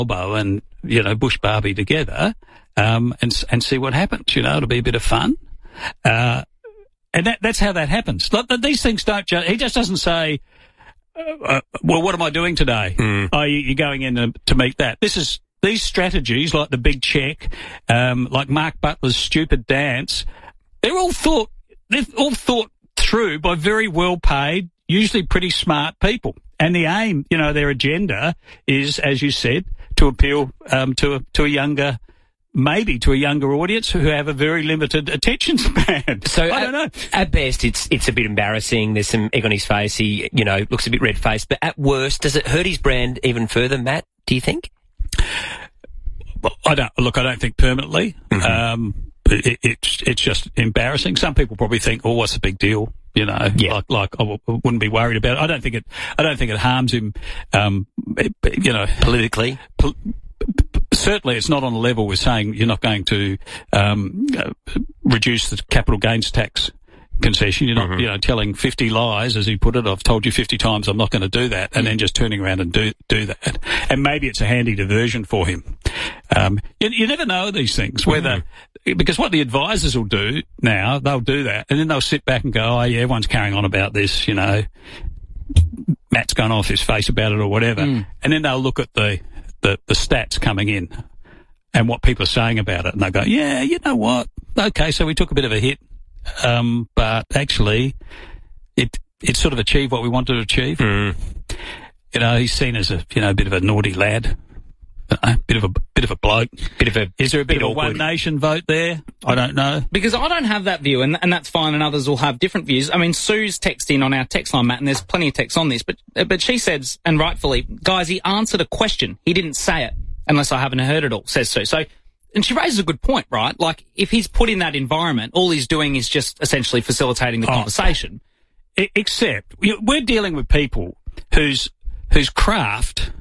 Elbow and, Bush Barbie together, and see what happens. It'll be a bit of fun. And that's how that happens. These things he just doesn't say, well, what am I doing today? Oh, you're going in to meet that. These strategies, like the big check, like Mark Butler's stupid dance, they're all thought through by very well paid, usually pretty smart people. And the aim, their agenda is, as you said, to appeal to a younger audience who have a very limited attention span. So I don't know. At best, it's a bit embarrassing. There's some egg on his face. He, looks a bit red-faced. But at worst, does it hurt his brand even further, Matt, do you think? Well, I don't think permanently. Mm-hmm. It's just embarrassing. Some people probably think, oh, what's the big deal? Yeah. Like I wouldn't be worried about it. I don't think it harms him, politically. Certainly, it's not on the level with saying you're not going to reduce the capital gains tax concession. You're not, telling 50 lies, as he put it. I've told you 50 times I'm not going to do that, and then just turning around and do that. And maybe it's a handy diversion for him. You never know these things, whether because what the advisors will do now, they'll do that, and then they'll sit back and go, oh yeah, everyone's carrying on about this, Matt's gone off his face about it or whatever, and then they'll look at the stats coming in and what people are saying about it, and they'll go, yeah, you know what? Okay, so we took a bit of a hit, but actually it sort of achieved what we wanted to achieve. He's seen as a bit of a naughty lad, bit of a bloke. Is there a bit of a One Nation vote there? I don't know. Because I don't have that view, and that's fine, and others will have different views. I mean, Sue's texting on our text line, Matt, and there's plenty of text on this, but she says, and rightfully, guys, he answered a question. He didn't say it, unless I haven't heard it all, says Sue. So, and she raises a good point, right? Like, if he's put in that environment, all he's doing is just essentially facilitating the conversation. Except, we're dealing with people whose craft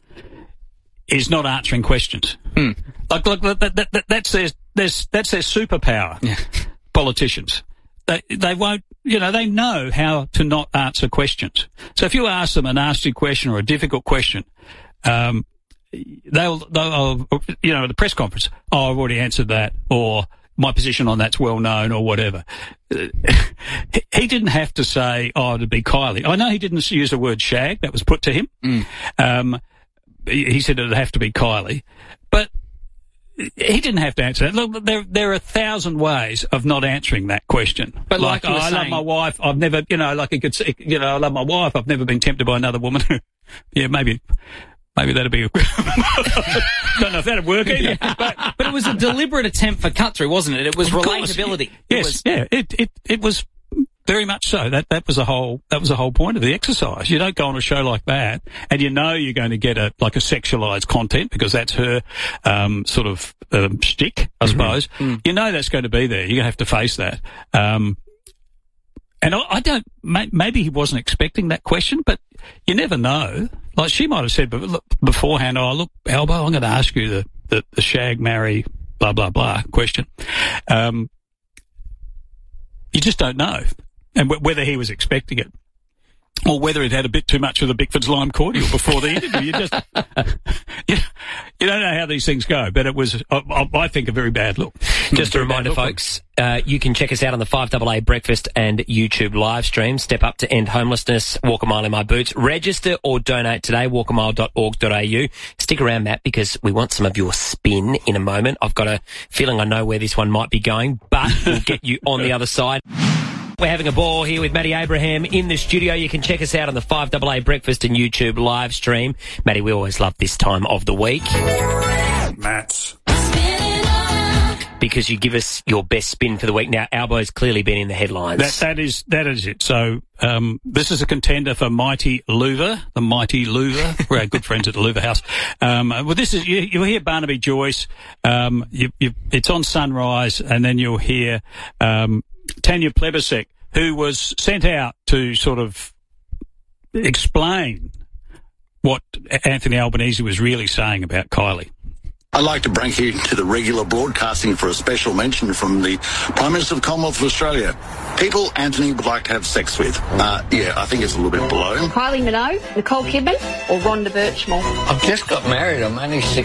is not answering questions. Like that's their superpower. Yeah. Politicians. They won't, they know how to not answer questions. So if you ask them a nasty question or a difficult question, they'll at the press conference, oh, I've already answered that, or my position on that's well known, or whatever. He didn't have to say, oh, to be Kylie. I know he didn't use the word shag. That was put to him. He said it would have to be Kylie, but he didn't have to answer that. Look, there are 1,000 ways of not answering that question. But like you were I saying, love my wife. I've never, like he could say, I love my wife. I've never been tempted by another woman. Yeah, maybe that'd be. Don't know if that'd work either. Yeah. But it was a deliberate attempt for cut through, wasn't it? It was relatability. Yes, it was. Very much so. That was the whole point of the exercise. You don't go on a show like that and you're going to get a sexualized content because that's her sort of shtick, I suppose. You know that's going to be there. You're going to have to face that. And I don't, maybe he wasn't expecting that question, but you never know. Like she might have said beforehand, oh, look, Albo, I'm going to ask you the shag, marry, blah, blah, blah question. You just don't know. And whether he was expecting it, or whether it had a bit too much of the Bickford's lime cordial before the interview. You just, you don't know how these things go, but it was, I think, a very bad look. Just a reminder, folks, you can check us out on the 5AA Breakfast and YouTube live stream. Step up to end homelessness, walk a mile in my boots. Register or donate today, walkamile.org.au. Stick around, Matt, because we want some of your spin in a moment. I've got a feeling I know where this one might be going, but we'll get you on the other side. We're having a ball here with Matty Abraham in the studio. You can check us out on the 5AA Breakfast and YouTube live stream. Matty, we always love this time of the week. Matt. Because you give us your best spin for the week. Now, Albo's clearly been in the headlines. That is it. So, this is a contender for Mighty Louver, the Mighty Louver. We're our good friends at the Louver House. Well, this is, you'll hear Barnaby Joyce. It's on Sunrise, and then you'll hear, Tanya Plibersek, who was sent out to sort of explain what Anthony Albanese was really saying about Kylie. I'd like to bring you to the regular broadcasting for a special mention from the Prime Minister of the Commonwealth of Australia. People Anthony would like to have sex with. Yeah, I think it's a little bit below. Kylie Minogue, Nicole Kidman or Rhonda Birchmore? I've just got married. I'm only 6